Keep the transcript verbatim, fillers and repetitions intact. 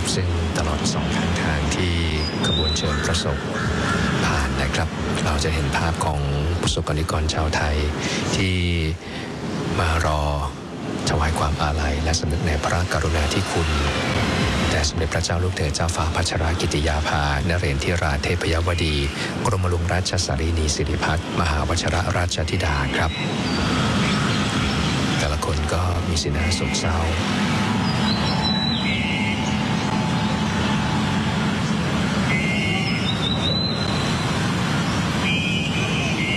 ซึ่งตลอดสองข้างทางที่ขบวนเชิญพระศพผ่านนะครับเราจะเห็นภาพของประสบกนิกรชาวไทยที่มารอถวายความอาลัยและสำนึกในพระกรุณาธิคุณแต่สมเด็จพระเจ้าลูกเธอเจ้าฟ้าพัชรกิติยาภานเรนทิราเทพยวดีกรมหลวงราชสารีนีสิริพัฒน์มหาวชรราชธิดาครับแต่ละคนก็มีสีหน้าโศกเศร้า